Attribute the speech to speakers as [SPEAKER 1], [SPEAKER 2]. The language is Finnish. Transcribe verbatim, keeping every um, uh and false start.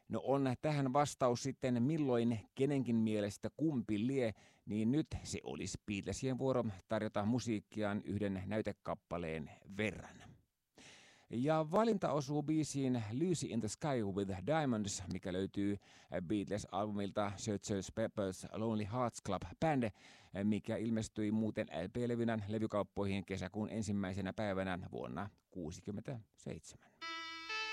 [SPEAKER 1] No on tähän vastaus sitten milloin kenenkin mielestä kumpi lie, niin nyt se olisi Beatlesien vuoro tarjota musiikkiaan yhden näytekappaleen verran. Ja valinta osuu biisiin Lucy in the Sky with Diamonds, mikä löytyy Beatles-albumilta Searchers Pepper's Lonely Hearts Club Band, mikä ilmestyi muuten L P-levynä levykauppoihin kesäkuun ensimmäisenä päivänä vuonna tuhatyhdeksänsataakuusikymmentäseitsemän.